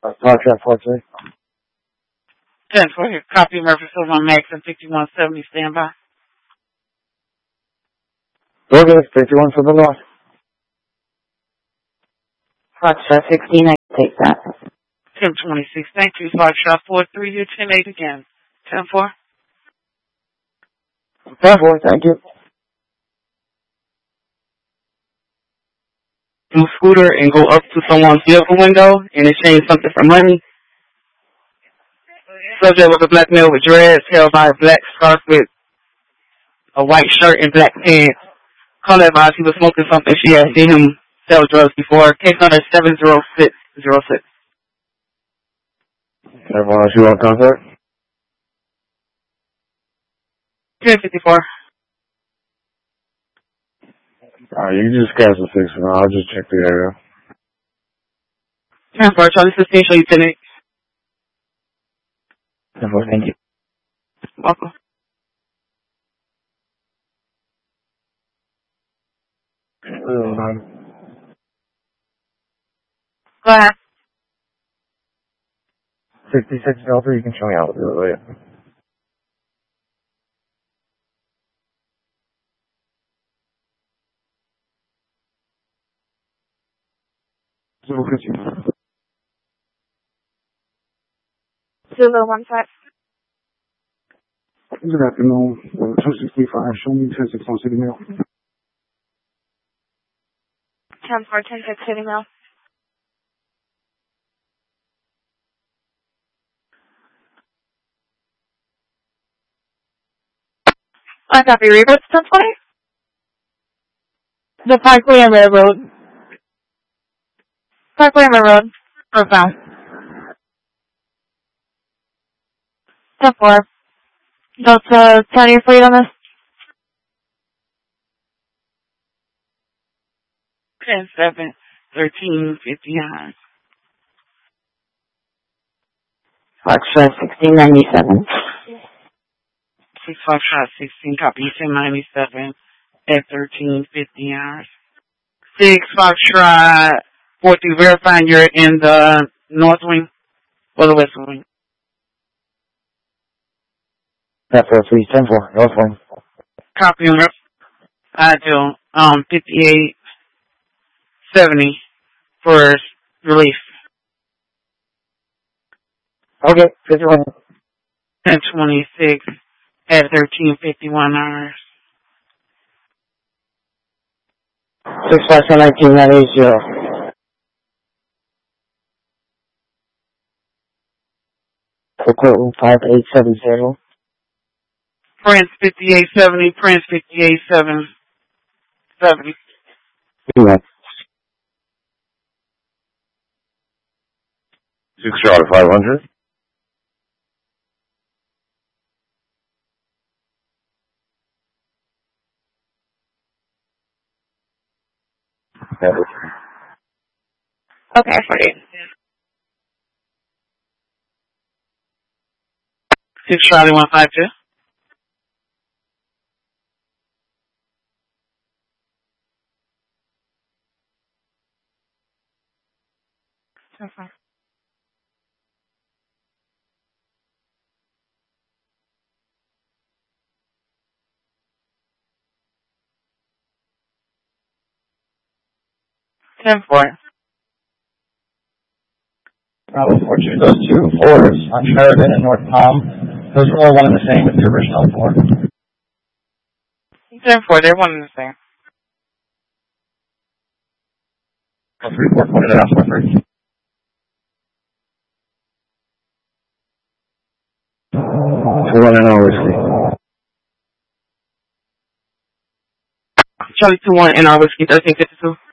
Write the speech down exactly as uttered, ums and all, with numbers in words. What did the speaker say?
Uh, contract four three. ten four here. Copy Murphy Silver on Max and fifty-one seventy. Stand by. Okay, fifty-one for the north. Foxtrot sixteen, I can take that. ten twenty-six. Thank you. Foxtrot four three. You're ten eight again. ten four. ten four, thank you. Do scooter and go up to someone's vehicle window and exchange something for money. Subject was a black male with dreads held by a black scarf with a white shirt and black pants. Caller advised he was smoking something. She had seen him sell drugs before. Case number seven zero six zero six. Everyone else you want contact? ten fifty-four. Alright, you can just cancel six for now. I'll just check the area. ten four. Charlie sixteen. Show you ten eight. ten four, thank you. Welcome. Go ahead. sixty-six Delta, you can show me how to do it later. Zulu one five. Good afternoon. two sixty-five. Show me ten six on City Mail. ten four, ten six City Mail. I copy. Reverse ten twenty. The Parkway and Railroad. Parkway and Railroad. Profound. ten four. Delta ten, your fleet on this? ten seven. thirteen fifty-nine. Foxtrot sixteen ninety-seven. six Foxtrot sixteen. Copy. ten ninety-seven at thirteen fifty hours. six Foxtrot four three. Verifying you're in the north wing or the west wing. ten four, three, ten four, north wing. Copy. I do. Um, fifty-eight seventy for relief. Okay, fifty-one. ten twenty-six at thirteen fifty-one hours. six five seven nineteen nine eight zero. Equipment five eight seven zero. Prince fifty-eight seventy, Prince fifty-eight seven seventy. Yeah. Six Charlie five hundred. Okay, for you. six Charlie one five two. Okay. ten four. Bravo four two. Those two fours on Sheridan and North Palm, those are all one and the same with the original four. ten four, they're one and the same. Oh, three four pointed it out for three. One and hour whiskey. Charlie two one N R whiskey thirteen fifty two.